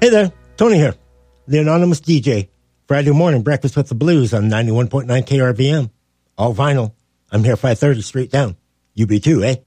Hey there, Tony here, the anonymous DJ. Friday morning, Breakfast with the Blues on 91.9 KRVM. All vinyl. I'm here 5:30 straight down. You be too, eh?